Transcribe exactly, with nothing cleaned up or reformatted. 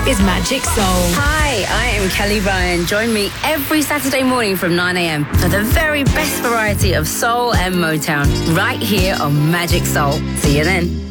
is Magic Soul. Hi, I am Kelly Ryan. Join me every Saturday morning from nine a.m. for the very best variety of soul and Motown right here on Magic Soul. See you then.